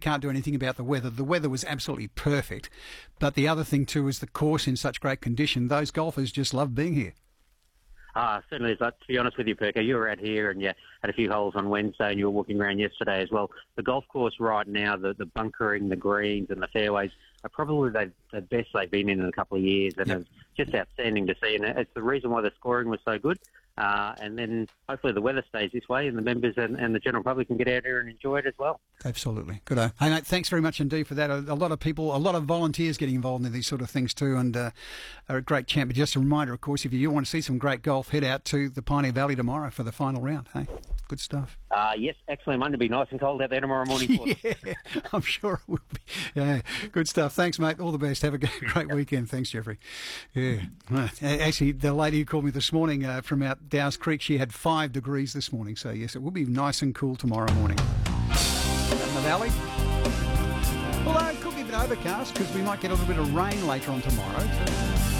can't do anything about the weather. The weather was absolutely perfect. But the other thing too is the course in such great condition. Those golfers just love being here. Certainly is. To be honest with you, Perko, you were out here and you had a few holes on Wednesday and you were walking around yesterday as well. The golf course right now, the bunkering, the greens and the fairways are probably the best they've been in a couple of years, and it's just outstanding to see. And it's the reason why the scoring was so good. And then hopefully the weather stays this way and the members and the general public can get out here and enjoy it as well. Absolutely. Good. Hey, mate, thanks very much indeed for that. A lot of people, a lot of volunteers getting involved in these sort of things too, and are a great champ. But just a reminder, of course, if you want to see some great golf, head out to the Pioneer Valley tomorrow for the final round. Hey, good stuff. Yes, excellent. It'll be nice and cold out there tomorrow morning. Yeah, I'm sure it will be. Yeah, good stuff. Thanks, mate. All the best. Have a great weekend. Thanks, Jeffrey. Yeah. Actually, the lady who called me this morning from out Dow's Creek, she had 5 degrees this morning. So, yes, it will be nice and cool tomorrow morning. In the valley. Although it could be a bit overcast because we might get a little bit of rain later on tomorrow. So